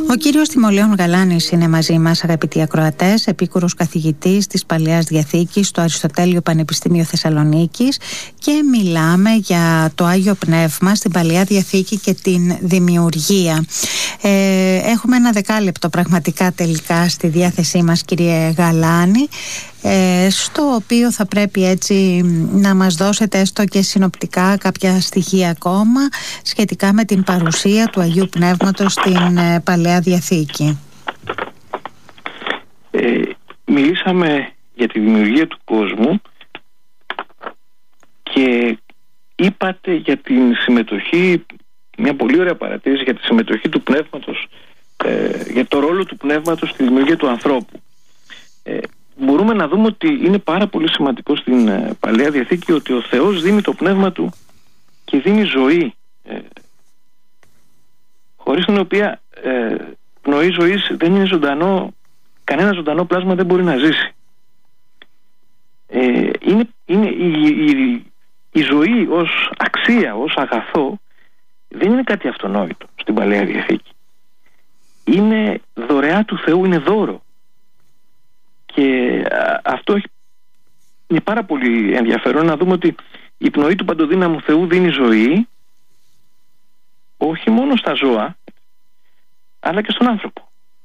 Ο κύριος Τιμολέων Γαλάνης είναι μαζί μας, αγαπητοί ακροατές, επίκουρος καθηγητής της Παλαιάς Διαθήκης στο Αριστοτέλειο Πανεπιστήμιο Θεσσαλονίκης, και μιλάμε για το Άγιο Πνεύμα στην Παλαιά Διαθήκη και την δημιουργία. Έχουμε ένα δεκάλεπτο πραγματικά τελικά στη διάθεσή μας, κύριε Γαλάνη, στο οποίο θα πρέπει έτσι να μας δώσετε έστω και συνοπτικά κάποια στοιχεία ακόμα σχετικά με την παρουσία του Αγίου Πνεύματος στην Παλαιά Διαθήκη. Μιλήσαμε για τη δημιουργία του κόσμου και είπατε για την συμμετοχή, μια πολύ ωραία παρατήρηση για τη συμμετοχή του πνεύματος, για το ρόλο του πνεύματος στη δημιουργία του ανθρώπου. Μπορούμε να δούμε ότι είναι πάρα πολύ σημαντικό στην Παλαιά Διαθήκη ότι ο Θεός δίνει το πνεύμα του και δίνει ζωή, χωρίς την οποία πνοή ζωής δεν είναι ζωντανό, κανένα ζωντανό πλάσμα δεν μπορεί να ζήσει. Η ζωή ως αξία, ως αγαθό, δεν είναι κάτι αυτονόητο στην Παλαιά Διαθήκη. Είναι δωρεά του Θεού, είναι δώρο. Και αυτό είναι πάρα πολύ ενδιαφέρον να δούμε ότι η πνοή του παντοδύναμου Θεού δίνει ζωή όχι μόνο στα ζώα, αλλά και στον άνθρωπο.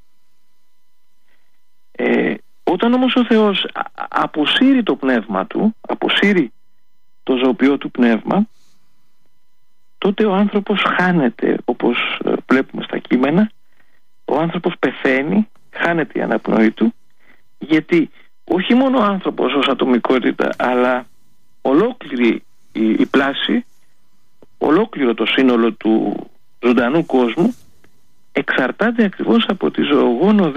Όταν όμως ο Θεός αποσύρει το πνεύμα του, αποσύρει το ζωοποιό του πνεύμα, τότε ο άνθρωπος χάνεται, όπως βλέπουμε στα κείμενα. Ο άνθρωπος πεθαίνει, χάνεται η αναπνοή του, γιατί όχι μόνο ο άνθρωπος ως ατομικότητα, αλλά ολόκληρη η πλάση, ολόκληρο το σύνολο του ζωντανού κόσμου εξαρτάται ακριβώς από τη ζωογόνο